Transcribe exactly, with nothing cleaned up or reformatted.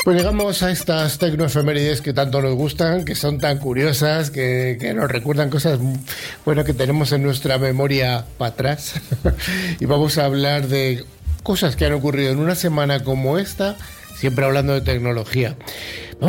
Pues llegamos a estas tecnoefemérides que tanto nos gustan, que son tan curiosas, que, que nos recuerdan cosas bueno, que tenemos en nuestra memoria para atrás. Y vamos a hablar de cosas que han ocurrido en una semana como esta, siempre hablando de tecnología.